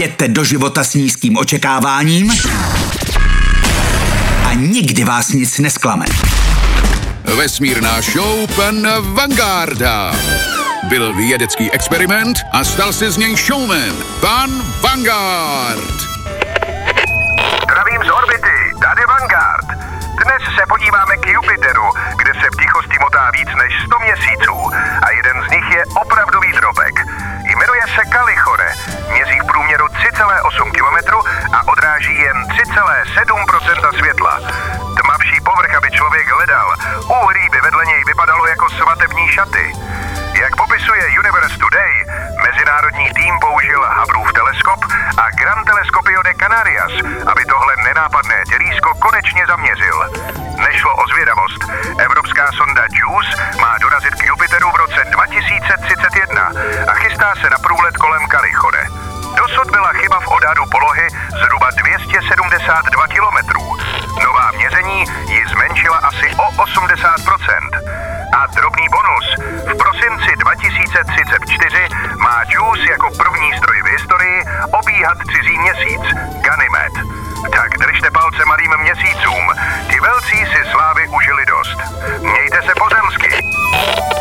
Jděte do života s nízkým očekáváním a nikdy vás nic nesklame. Vesmírná show pan Vangarda. Byl vědecký experiment a stal se z něj showman. Pan Vanguard. Zdravím z orbity, tady Vanguard. Dnes se podíváme k Jupiteru, kde se v tichosti motá víc než 100 měsíců a jeden z nich je opravdový drobek. Jmenuje se Kalichore, měří v průměru 3,8 km a odráží jen 3,7% světla. Tmavší povrch, aby člověk hledal, uhlí by vedle něj vypadalo jako svatební šaty. Jak popisuje Universe Today, mezinárodní tým použil Hubbleův teleskop a Gran Telescopio de Canarias, aby tohle nenápadné tělísko konečně zaměřil. Nešlo o zvědavost. Evropská sonda JUICE má dorazit k Jupiteru v roce 2031 a chystá se na průlet kolem Kalichore. Dosud byla chyba v odhadu polohy zhruba 272 kilometrů. Nová měření ji zmenšila asi o 80%. A drobný bonus. V prosinci 2034 má JUICE jako první stroj v historii obíhat cizí měsíc.